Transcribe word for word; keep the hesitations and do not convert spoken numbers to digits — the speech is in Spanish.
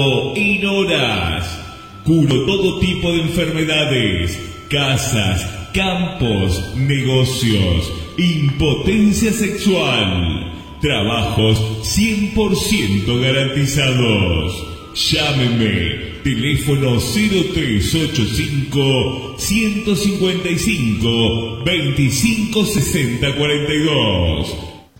Inoras. Curo todo tipo de enfermedades, casas, campos, negocios, impotencia sexual. Trabajos cien por ciento garantizados. Llámeme. Teléfono cero tres ocho cinco, ciento cincuenta y cinco, veinticinco sesenta cuarenta y dos.